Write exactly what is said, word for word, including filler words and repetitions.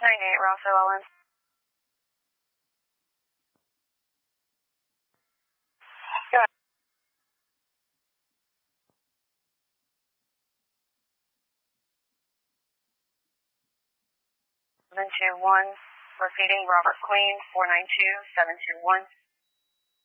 ninety-eight, Rosso Ellen. Good. seven two one, repeating Robert Queen, four nine two, seven two one.